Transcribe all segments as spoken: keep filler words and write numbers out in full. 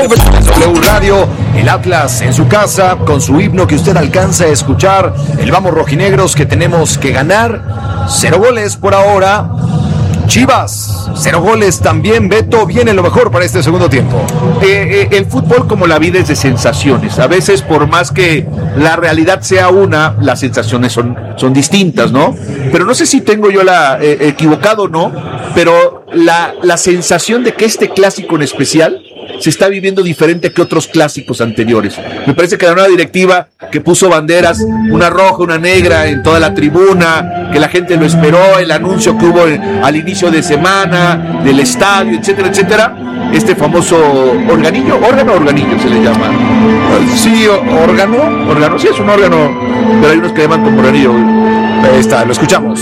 W Radio, el Atlas en su casa, con su himno que usted alcanza a escuchar. El vamos rojinegros que tenemos que ganar. Cero goles por ahora. Chivas, cero goles también. Beto, viene lo mejor para este segundo tiempo. Eh, eh, el fútbol, como la vida, es de sensaciones. A veces, por más que la realidad sea una, las sensaciones son, son distintas, ¿no? Pero no sé si tengo yo la eh, equivocado o no, pero la, la sensación de que este clásico en especial se está viviendo diferente que otros clásicos anteriores. Me parece que la nueva directiva que puso banderas, una roja, una negra en toda la tribuna, que la gente lo esperó, el anuncio que hubo al inicio de semana, del estadio, etcétera, etcétera. Este famoso organillo, órgano o organillo se le llama. Sí, órgano. Órgano, sí es un órgano, pero hay unos que llaman como organillo. Ahí está, lo escuchamos.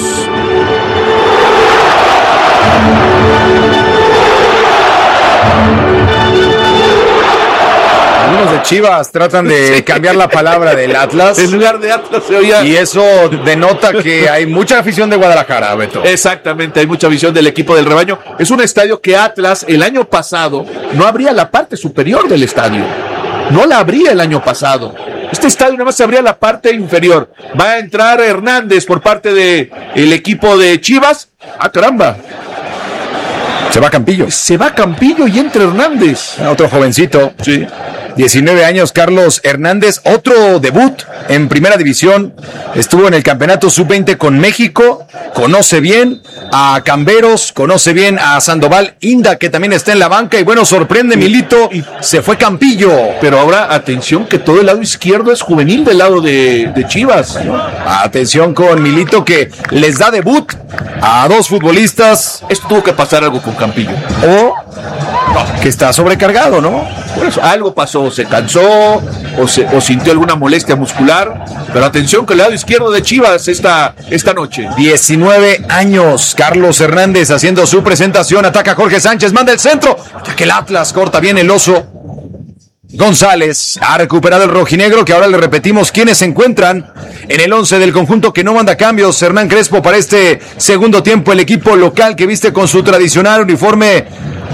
Algunos de Chivas tratan de cambiar la palabra del Atlas. En lugar de Atlas se oía. Y eso denota que hay mucha afición de Guadalajara, Beto. Exactamente, hay mucha afición del equipo del rebaño. Es un estadio que Atlas el año pasado no abría la parte superior del estadio. No la abría el año pasado. Este estadio nada más se abría la parte inferior. Va a entrar Hernández por parte del equipo de Chivas. ¡Ah, caramba! Se va Campillo. Se va Campillo y entra Hernández. Otro jovencito. Sí. diecinueve años, Carlos Hernández, otro debut en primera división, estuvo en el campeonato sub veinte con México, conoce bien a Camberos, conoce bien a Sandoval Inda, que también está en la banca, y bueno, sorprende Milito, y se fue Campillo. Pero ahora, atención, que todo el lado izquierdo es juvenil del lado de, de Chivas, ¿no? Atención con Milito, que les da debut a dos futbolistas. Esto tuvo que pasar algo con Campillo. O no, que está sobrecargado, ¿no? Por eso, algo pasó, se cansó o, se, o sintió alguna molestia muscular, pero atención que el lado izquierdo de Chivas esta, esta noche. diecinueve años, Carlos Hernández haciendo su presentación, ataca Jorge Sánchez, manda el centro, ataca el Atlas, corta bien el oso. González ha recuperado el rojinegro, que ahora le repetimos quiénes se encuentran en el once del conjunto que no manda cambios. Hernán Crespo para este segundo tiempo, el equipo local que viste con su tradicional uniforme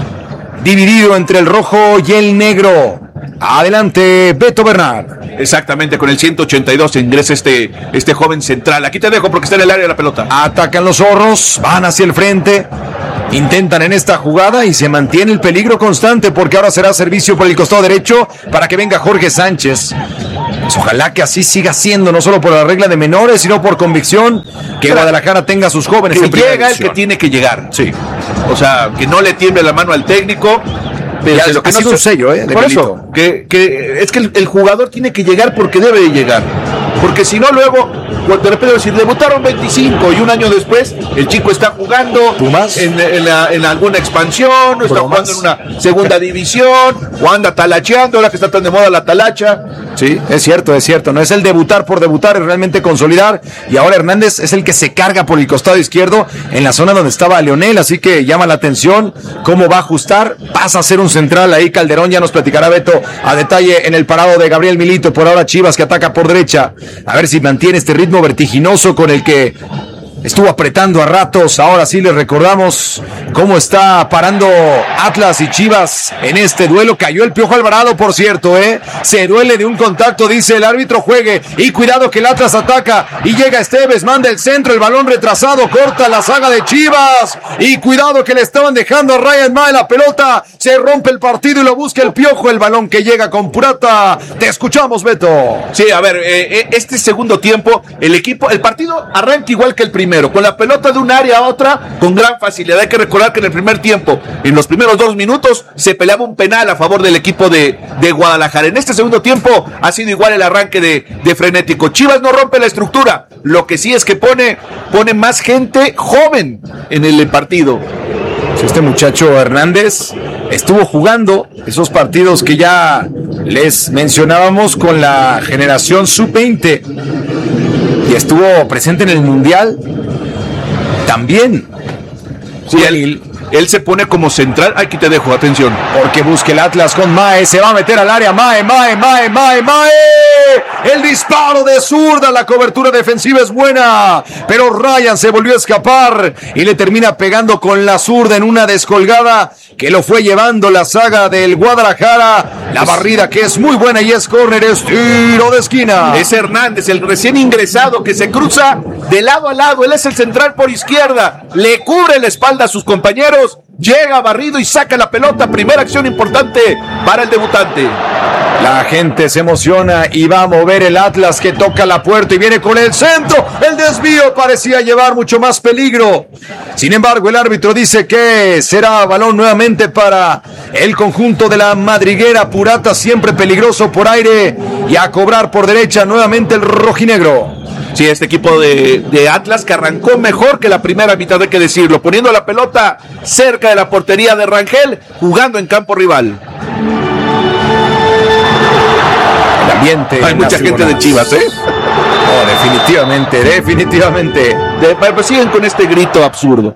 dividido entre el rojo y el negro. Adelante, Beto Bernard. Exactamente, con el ciento ochenta y dos ingresa este, este joven central. Aquí te dejo porque está en el área de la pelota. Atacan los zorros, van hacia el frente, intentan en esta jugada y se mantiene el peligro constante, porque ahora será servicio por el costado derecho para que venga Jorge Sánchez. Pues ojalá que así siga siendo, no solo por la regla de menores, sino por convicción, que Pero, Guadalajara tenga a sus jóvenes que en primera llega división. El que tiene que llegar. Sí. O sea, que no le tiemble la mano al técnico. Pero ya, lo que ha no sido se... un sello, ¿eh? De Por Milito. eso, que, que es que el, el jugador tiene que llegar porque debe de llegar. Porque si no, luego, de repente decir, debutaron veinticinco y un año después el chico está jugando Pumas en, en, la, en alguna expansión, o está Bromas. jugando en una segunda división, o anda talacheando, ahora que está tan de moda la talacha. Sí, es cierto, es cierto. No es el debutar por debutar, es realmente consolidar. Y ahora Hernández es el que se carga por el costado izquierdo en la zona donde estaba Leonel. Así que llama la atención cómo va a ajustar. Pasa a ser un central ahí. Calderón ya nos platicará Beto a detalle en el parado de Gabriel Milito. Por ahora Chivas que ataca por derecha. A ver si mantiene este ritmo vertiginoso con el que estuvo apretando a ratos. Ahora sí les recordamos cómo está parando Atlas y Chivas en este duelo. Cayó el Piojo Alvarado, por cierto, ¿eh? Se duele de un contacto, dice el árbitro, juegue. Y cuidado que el Atlas ataca. Y llega Esteves, manda el centro, el balón retrasado, corta la saga de Chivas. Y cuidado que le estaban dejando a Ryan Mae la pelota. Se rompe el partido y lo busca el Piojo. El balón que llega con Purata. Te escuchamos, Beto. Sí, a ver, eh, este segundo tiempo, el equipo, el partido arranca igual que el primero. Con la pelota de un área a otra, con gran facilidad. Hay que recordar que en el primer tiempo, en los primeros dos minutos, se peleaba un penal a favor del equipo de, de Guadalajara. En este segundo tiempo ha sido igual el arranque de, de frenético. Chivas no rompe la estructura. Lo que sí es que pone, pone más gente joven en el partido. Este muchacho Hernández estuvo jugando esos partidos que ya les mencionábamos con la generación sub veinte y estuvo presente en el Mundial también. Sí, él, él se pone como central. Aquí te dejo, atención. Porque busca el Atlas con Mae, se va a meter al área, Mae, Mae, Mae, Mae, Mae. El disparo de zurda, la cobertura defensiva es buena, pero Ryan se volvió a escapar y le termina pegando con la zurda en una descolgada que lo fue llevando la saga del Guadalajara. La barrida que es muy buena y es córner, es tiro de esquina. Es Hernández, el recién ingresado que se cruza de lado a lado. Él es el central por izquierda, le cubre la espalda a sus compañeros, llega barrido y saca la pelota. Primera acción importante para el debutante. La gente se emociona y va a mover el Atlas, que toca la puerta y viene con el centro. El desvío parecía llevar mucho más peligro. Sin embargo, el árbitro dice que será balón nuevamente para el conjunto de la madriguera. Purata siempre peligroso por aire y a cobrar por derecha nuevamente el rojinegro. Sí, este equipo de, de Atlas que arrancó mejor que la primera mitad, hay que decirlo, poniendo la pelota cerca de la portería de Rangel, jugando en campo rival. Hay mucha gente de Chivas, ¿eh? Oh, definitivamente, definitivamente. De, pues siguen con este grito absurdo.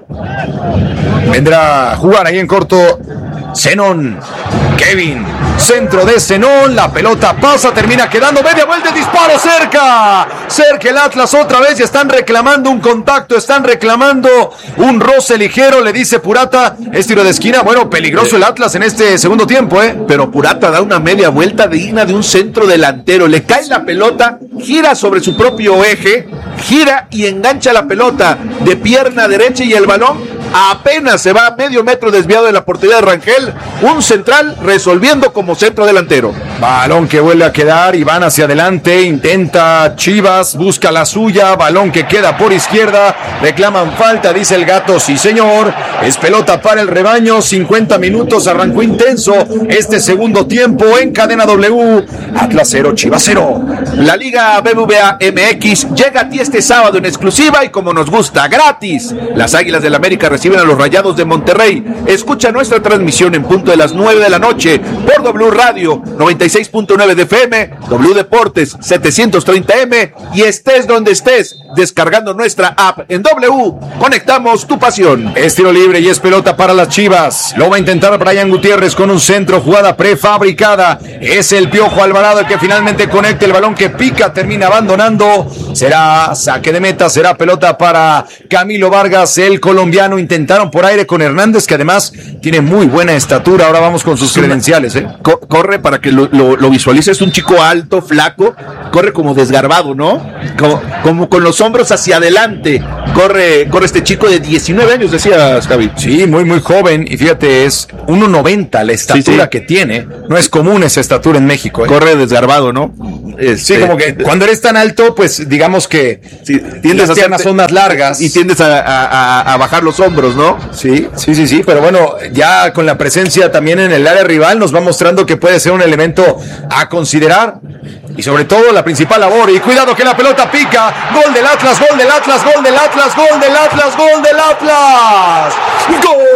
Vendrá a jugar ahí en corto Zenón, Kevin, centro de Zenón, la pelota pasa, termina quedando media vuelta, el disparo cerca, cerca el Atlas otra vez y están reclamando un contacto, están reclamando un roce ligero, le dice Purata, es tiro de esquina. Bueno, peligroso el Atlas en este segundo tiempo, ¿eh? Pero Purata da una media vuelta digna de un centro delantero, le cae la pelota, gira sobre su propio eje, gira y engancha la pelota de pierna derecha y el balón apenas se va a medio metro desviado de la portería de Rangel. Un central resolviendo como centro delantero. Balón que vuelve a quedar y van hacia adelante. Intenta Chivas, busca la suya. Balón que queda por izquierda. Reclaman falta, dice el Gato. Sí, señor. Es pelota para el rebaño. cincuenta minutos. Arrancó intenso este segundo tiempo en Cadena W. Atlas cero, Chivas cero. La Liga B B V A M X llega a ti este sábado en exclusiva y como nos gusta, gratis. Las Águilas del América reciben a los Rayados de Monterrey. Escucha nuestra transmisión en punto de las nueve de la noche por W Radio noventa y seis punto nueve de F M, W Deportes setecientos treinta M y estés donde estés descargando nuestra app en W. Conectamos tu pasión. Es tiro libre y es pelota para las Chivas. Lo va a intentar Brian Gutiérrez con un centro, jugada prefabricada. Es el Piojo Alvarado el que finalmente conecta el balón que pica, termina abandonando. Será saque de meta, será pelota para Camilo Vargas, el colombiano. Intentaron por aire con Hernández, que además tiene muy buena estatura. Ahora vamos con sus credenciales, ¿eh? Co- corre para que lo, lo, lo visualices, un chico alto, flaco, corre como desgarbado, ¿no? Como, como con los hombros hacia adelante. Corre, corre este chico de diecinueve años, decías, Javi. Sí, muy, muy joven. Y fíjate, es uno noventa la estatura sí, sí. que tiene. No es común esa estatura en México, ¿eh? Corre desgarbado, ¿no? Este, sí, como que cuando eres tan alto, pues digamos que sí, tiendes las piernas son más largas. Y tiendes a, a, a bajar los hombros, ¿no? Sí, sí, sí, sí. Pero bueno, ya con la presencia también en el área rival nos va mostrando que puede ser un elemento a considerar. Y sobre todo la principal labor. Y cuidado que la pelota pica. Gol del Atlas, gol del Atlas, gol del Atlas, gol del Atlas, gol del Atlas. ¡Gol!